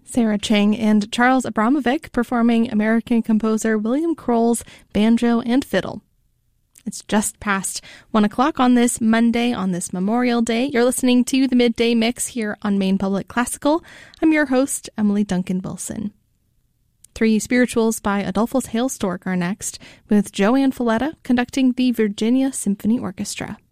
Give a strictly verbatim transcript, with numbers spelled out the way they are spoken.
Sarah Chang and Charles Abramovic performing American composer William Kroll's Banjo and Fiddle. It's just past one o'clock on this Monday, on this Memorial Day. You're listening to the Midday Mix here on Maine Public Classical. I'm your host, Emily Duncan Wilson. Three Spirituals by Adolphus Hailstork are next, with Joanne Falletta conducting the Virginia Symphony Orchestra.